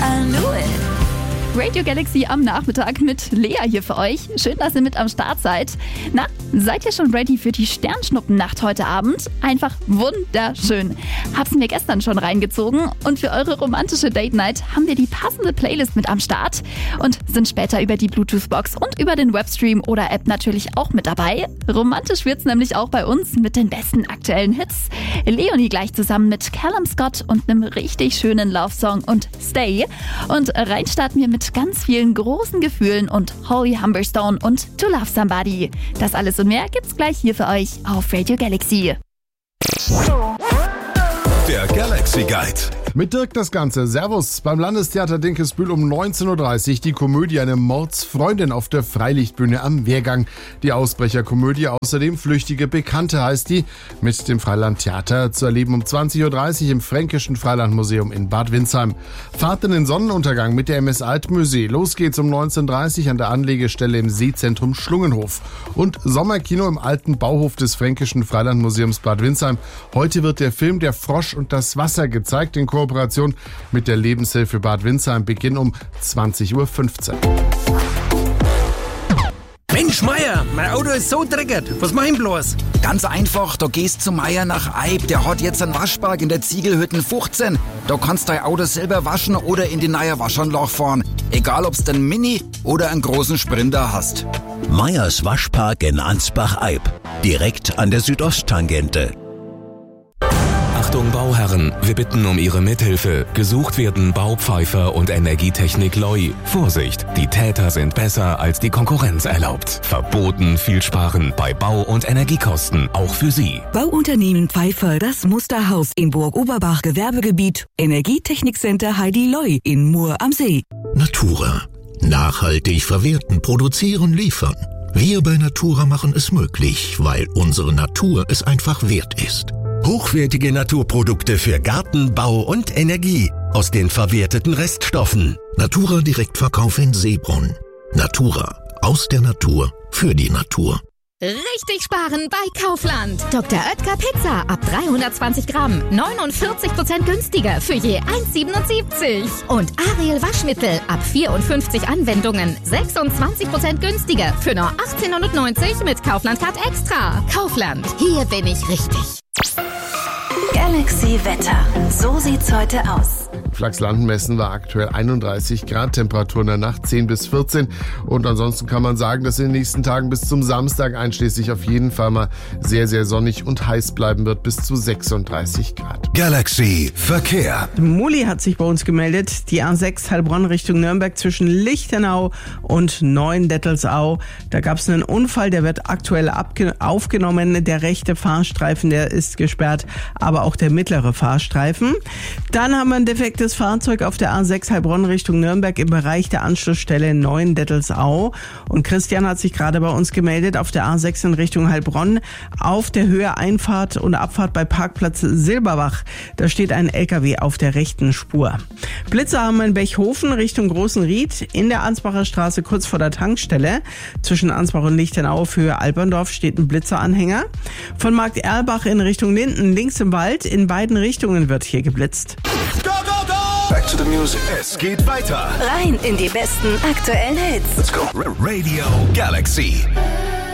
I knew it. Radio Galaxy am Nachmittag mit Lea hier für euch. Schön, dass ihr mit am Start seid. Na, seid ihr schon ready für die Sternschnuppennacht heute Abend? Einfach wunderschön. Hab's mir gestern schon reingezogen und für eure romantische Date Night haben wir die passende Playlist mit am Start und sind später über die Bluetooth-Box und über den Webstream oder App natürlich auch mit dabei. Romantisch wird's nämlich auch bei uns mit den besten aktuellen Hits. Leonie gleich zusammen mit Callum Scott und einem richtig schönen Love-Song und Stay. Und rein starten wir mit ganz vielen großen Gefühlen und Holly Humberstone und To Love Somebody. Das alles und mehr gibt's gleich hier für euch auf Radio Galaxy. Der Galaxy Guide. Mit Dirk das Ganze. Servus. Beim Landestheater Dinkelsbühl um 19.30 Uhr die Komödie Eine Mordsfreundin auf der Freilichtbühne am Wehrgang. Die Ausbrecherkomödie, außerdem Flüchtige Bekannte heißt die, mit dem Freilandtheater zu erleben um 20.30 Uhr im Fränkischen Freilandmuseum in Bad Windsheim. Fahrt in den Sonnenuntergang mit der MS Altmusee. Los geht's um 19.30 Uhr an der Anlegestelle im Seezentrum Schlungenhof. Und Sommerkino im alten Bauhof des Fränkischen Freilandmuseums Bad Windsheim. Heute wird der Film Der Frosch und das Wasser gezeigt in Kooperation mit der Lebenshilfe Bad Windsheim. Beginn um 20.15 Uhr. Mensch, Meier, mein Auto ist so dreckig. Was mach ich bloß? Ganz einfach, da gehst zu Meier nach Eib. Der hat jetzt einen Waschpark in der Ziegelhütten 15. Da kannst du dein Auto selber waschen oder in die neue Waschanlage fahren. Egal, ob's den Mini oder einen großen Sprinter hast. Meyers Waschpark in Ansbach-Eib. Direkt an der Südosttangente. Achtung Bauherren, wir bitten um Ihre Mithilfe. Gesucht werden Baupfeifer und Energietechnik Loi. Vorsicht, die Täter sind besser als die Konkurrenz erlaubt. Verboten viel sparen bei Bau- und Energiekosten, auch für Sie. Bauunternehmen Pfeiffer, das Musterhaus in Burg-Oberbach Gewerbegebiet. Energietechnikcenter Heidi Loi in Mur am See. Natura. Nachhaltig verwerten, produzieren, liefern. Wir bei Natura machen es möglich, weil unsere Natur es einfach wert ist. Hochwertige Naturprodukte für Garten, Bau und Energie aus den verwerteten Reststoffen. Natura Direktverkauf in Seebrunn. Natura. Aus der Natur. Für die Natur. Richtig sparen bei Kaufland. Dr. Oetker Pizza ab 320 Gramm. 49% günstiger für je 1,77. Und Ariel Waschmittel ab 54 Anwendungen. 26% günstiger für nur 18,90 mit Kaufland Card Extra. Kaufland. Hier bin ich richtig. Galaxy Wetter. So sieht's heute aus. Flachslanden messen war aktuell 31 Grad, Temperatur in der Nacht 10 bis 14. Und ansonsten kann man sagen, dass in den nächsten Tagen bis zum Samstag einschließlich auf jeden Fall mal sehr, sehr sonnig und heiß bleiben wird, bis zu 36 Grad. Galaxy Verkehr. Muli hat sich bei uns gemeldet. Die A6 Heilbronn Richtung Nürnberg zwischen Lichtenau und Neuendettelsau. Da gab es einen Unfall, der wird aktuell aufgenommen. Der rechte Fahrstreifen, der ist gesperrt, aber auch der mittlere Fahrstreifen. Dann haben wir ein defektes Fahrzeug auf der A6 Heilbronn Richtung Nürnberg im Bereich der Anschlussstelle Neuendettelsau. Und Christian hat sich gerade bei uns gemeldet auf der A6 in Richtung Heilbronn auf der Höhe Einfahrt und Abfahrt bei Parkplatz Silberbach. Da steht ein LKW auf der rechten Spur. Blitzer haben wir in Bechhofen Richtung Großenried in der Ansbacher Straße kurz vor der Tankstelle. Zwischen Ansbach und Lichtenau auf Höhe Alperndorf steht ein Blitzeranhänger. Von Markt Erlbach in Richtung Linden links im Wald in beiden Richtungen wird hier geblitzt. Go, go, go! Back to the music. Es geht weiter. Rein in die besten aktuellen Hits. Let's go. Radio Galaxy.